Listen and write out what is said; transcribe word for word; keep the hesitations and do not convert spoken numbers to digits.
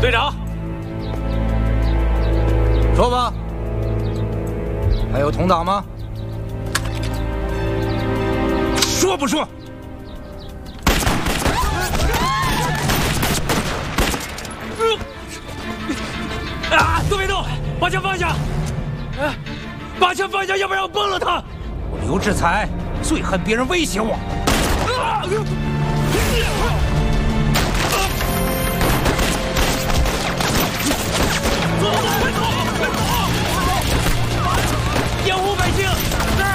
队长， 说吧，还有同党吗？ 说不说？啊！都别动，把枪放下！啊！把枪放下，要不然我崩了他！ 我刘志才最恨别人威胁我。 啊！